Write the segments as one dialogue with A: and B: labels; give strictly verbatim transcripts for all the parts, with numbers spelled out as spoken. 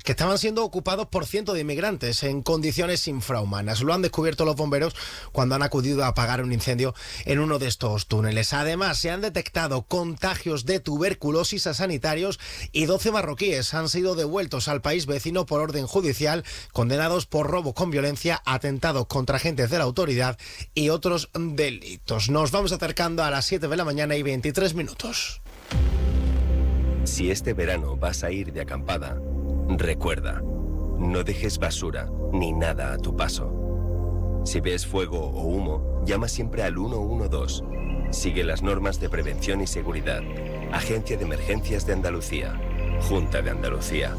A: que estaban siendo ocupados por cientos de inmigrantes en condiciones infrahumanas. Lo han descubierto los bomberos cuando han acudido a apagar un incendio en uno de estos túneles. Además, se han detectado contagios de tuberculosis a sanitarios y doce marroquíes han sido devueltos al país vecino por orden judicial, condenados por robo con violencia, atentados contra agentes de la autoridad y otros delitos. Nos vamos acercando a las siete de la mañana y veintitrés minutos.
B: Si este verano vas a ir de acampada, recuerda, no dejes basura ni nada a tu paso. Si ves fuego o humo, llama siempre al uno uno dos. Sigue las normas de prevención y seguridad. Agencia de Emergencias de Andalucía. Junta de Andalucía.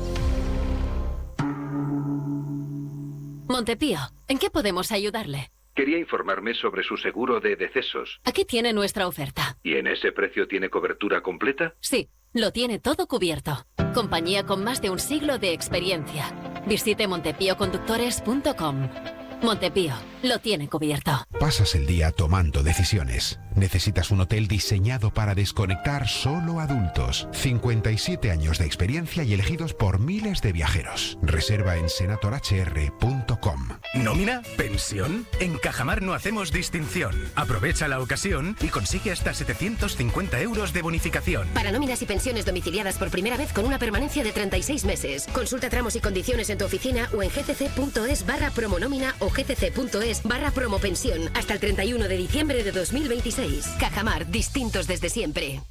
C: Montepío, ¿en qué podemos ayudarle?
D: Quería informarme sobre su seguro de decesos.
C: Aquí tiene nuestra oferta.
D: ¿Y en ese precio tiene cobertura completa?
C: Sí, lo tiene todo cubierto. Compañía con más de un siglo de experiencia. Visite montepío conductores punto com. Montepío, lo tiene cubierto.
E: Pasas el día tomando decisiones. Necesitas un hotel diseñado para desconectar solo adultos. cincuenta y siete años de experiencia y elegidos por miles de viajeros. Reserva en senator h r punto com.
F: ¿Nómina? ¿Pensión? En Cajamar no hacemos distinción. Aprovecha la ocasión y consigue hasta setecientos cincuenta euros de bonificación.
G: Para nóminas y pensiones domiciliadas por primera vez con una permanencia de treinta y seis meses. Consulta tramos y condiciones en tu oficina o en gtc.es barra promonómina o gtc.es barra promopensión hasta el treinta y uno de diciembre de dos mil veintiséis. Cajamar, distintos desde siempre.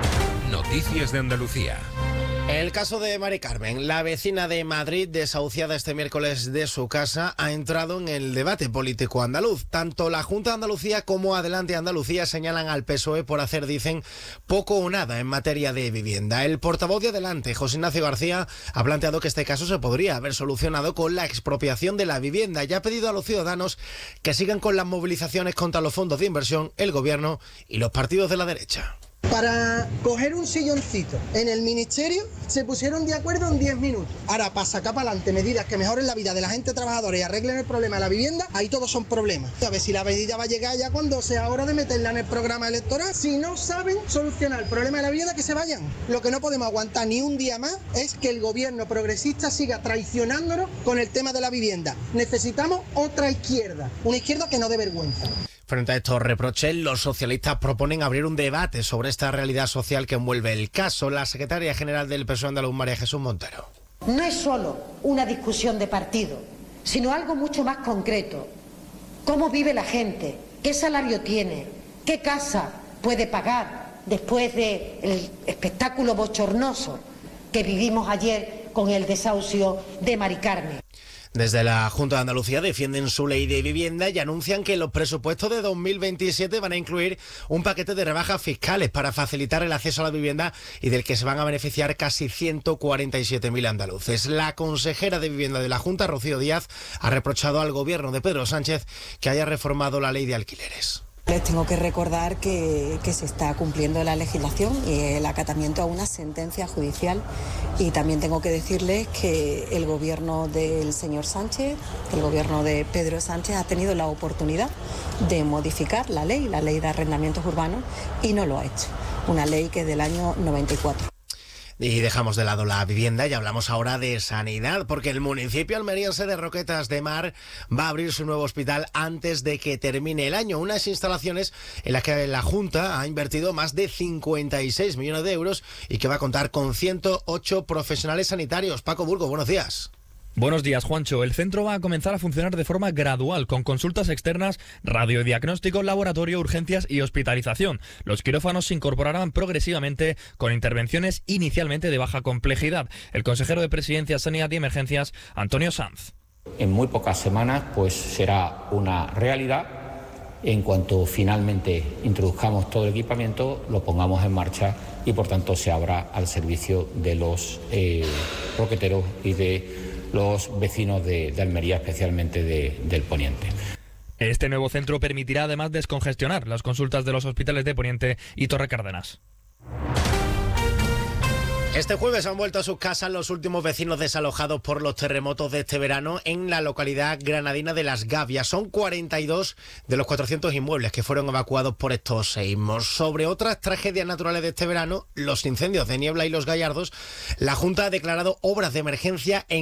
H: Noticias de Andalucía.
A: El caso de Mari Carmen, la vecina de Madrid, desahuciada este miércoles de su casa, ha entrado en el debate político andaluz. Tanto la Junta de Andalucía como Adelante Andalucía señalan al P S O E por hacer, dicen, poco o nada en materia de vivienda. El portavoz de Adelante, José Ignacio García, ha planteado que este caso se podría haber solucionado con la expropiación de la vivienda y ha pedido a los ciudadanos que sigan con las movilizaciones contra los fondos de inversión, el gobierno y los partidos de la derecha.
I: Para coger un silloncito en el ministerio se pusieron de acuerdo en diez minutos. Ahora, para sacar para adelante medidas que mejoren la vida de la gente trabajadora y arreglen el problema de la vivienda, ahí todos son problemas. A ver si la medida va a llegar ya cuando sea hora de meterla en el programa electoral. Si no saben solucionar el problema de la vivienda, que se vayan. Lo que no podemos aguantar ni un día más es que el gobierno progresista siga traicionándonos con el tema de la vivienda. Necesitamos otra izquierda, una izquierda que no dé vergüenza.
A: Frente a estos reproches, los socialistas proponen abrir un debate sobre esta realidad social que envuelve el caso. La secretaria general del P S O E andaluz, María Jesús Montero.
J: No es solo una discusión de partido, sino algo mucho más concreto. ¿Cómo vive la gente? ¿Qué salario tiene? ¿Qué casa puede pagar después del espectáculo bochornoso que vivimos ayer con el desahucio de Mari Carmen?
A: Desde la Junta de Andalucía defienden su ley de vivienda y anuncian que los presupuestos de dos mil veintisiete van a incluir un paquete de rebajas fiscales para facilitar el acceso a la vivienda y del que se van a beneficiar casi ciento cuarenta y siete mil andaluces. La consejera de Vivienda de la Junta, Rocío Díaz, ha reprochado al gobierno de Pedro Sánchez que haya reformado la ley de alquileres.
K: Les tengo que recordar que, que se está cumpliendo la legislación y el acatamiento a una sentencia judicial, y también tengo que decirles que el gobierno del señor Sánchez, el gobierno de Pedro Sánchez ha tenido la oportunidad de modificar la ley, la ley de arrendamientos urbanos, y no lo ha hecho. Una ley que es del año noventa y cuatro.
A: Y dejamos de lado la vivienda y hablamos ahora de sanidad, porque el municipio almeriense de Roquetas de Mar va a abrir su nuevo hospital antes de que termine el año. Unas instalaciones en las que la Junta ha invertido más de cincuenta y seis millones de euros y que va a contar con ciento ocho profesionales sanitarios. Paco Burgo, buenos días.
L: Buenos días, Juancho. El centro va a comenzar a funcionar de forma gradual, con consultas externas, radiodiagnóstico, laboratorio, urgencias y hospitalización. Los quirófanos se incorporarán progresivamente con intervenciones inicialmente de baja complejidad. El consejero de Presidencia, Sanidad y Emergencias, Antonio Sanz.
M: En muy pocas semanas pues será una realidad. En cuanto finalmente introduzcamos todo el equipamiento, lo pongamos en marcha y por tanto se abra al servicio de los eh, roqueteros y de los vecinos de, de Almería, especialmente de, del Poniente.
L: Este nuevo centro permitirá además descongestionar las consultas de los hospitales de Poniente y Torre Cárdenas.
A: Este jueves han vuelto a sus casas los últimos vecinos desalojados por los terremotos de este verano en la localidad granadina de Las Gavias. Son cuarenta y dos de los cuatrocientos inmuebles que fueron evacuados por estos seísmos. Sobre otras tragedias naturales de este verano, los incendios de Niebla y Los Gallardos, la Junta ha declarado obras de emergencia en